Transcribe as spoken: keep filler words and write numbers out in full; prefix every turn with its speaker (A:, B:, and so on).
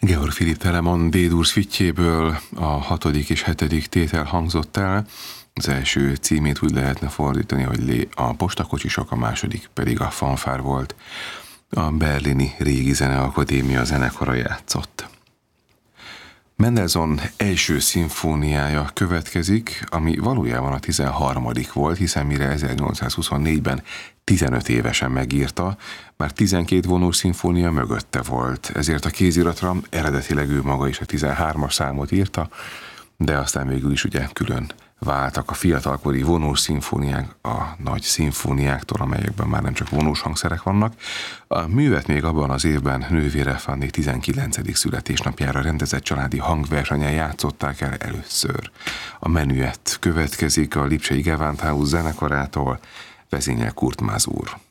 A: Georg Philipp Telemann D-dur szüitjéből a hatodik és hetedik tétel hangzott el. Az első címét úgy lehetne fordítani, hogy a postakocsisok, a második pedig a fanfár volt. A berlini Régi Zeneakadémia zenekara játszott. Mendelssohn első szimfóniája következik, ami valójában a tizenharmadik volt, hiszen mire ezernyolcszázhuszonnégyben tizenöt évesen megírta, már tizenkét vonós szimfónia mögötte volt, ezért a kéziratra eredetileg ő maga is a tizenhármas számot írta, de aztán végül is ugye külön váltak a fiatalkori vonós szimfóniák a nagy szimfóniáktól, amelyekben már nem csak vonós hangszerek vannak. A művet még abban az évben nővére Fanny tizenkilencedik születésnapjára rendezett családi hangversenyen játszották el először. A menüett következik a lipcsei Gewandhaus zenekarától, vezényel Kurt Masur.